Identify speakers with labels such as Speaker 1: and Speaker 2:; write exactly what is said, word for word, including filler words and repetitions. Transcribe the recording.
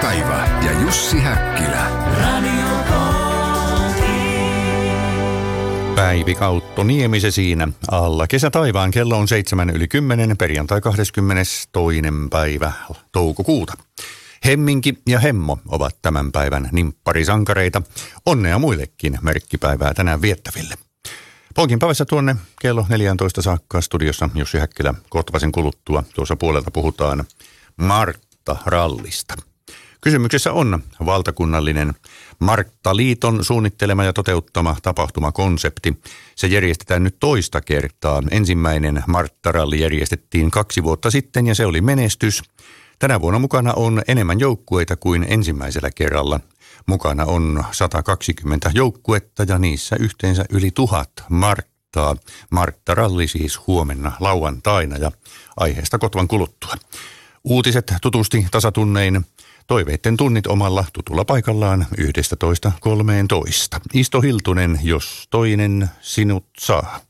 Speaker 1: Taiva ja Jussi Häkkilä.
Speaker 2: Päivi Kautto Niemi se siinä. Alla kesätaivaan kello on seitsemän yli kymmenen, perjantai kahdeskymmenestoinen päivä toukokuuta. Hemminki ja Hemmo ovat tämän päivän nimpparisankareita. Onnea muillekin merkkipäivää tänään viettäville. Poikinpäivässä tuonne kello neljätoista saakka studiossa Jussi Häkkilä Kotvasen kuluttua. Tuossa puolelta puhutaan Martta-rallista. Kysymyksessä on valtakunnallinen Marttaliiton suunnittelema ja toteuttama tapahtumakonsepti. Se järjestetään nyt toista kertaa. Ensimmäinen Marttaralli järjestettiin kaksi vuotta sitten ja se oli menestys. Tänä vuonna mukana on enemmän joukkueita kuin ensimmäisellä kerralla. Mukana on sata kaksikymmentä joukkuetta ja niissä yhteensä yli tuhat Marttaa. Marttaralli siis huomenna lauantaina ja aiheesta Kotvan kuluttua. Uutiset tutusti tasatunnein. Toiveitten tunnit omalla tutulla paikallaan yhdestä toista kolmeen toista. Isto Hiltunen, jos toinen sinut saa.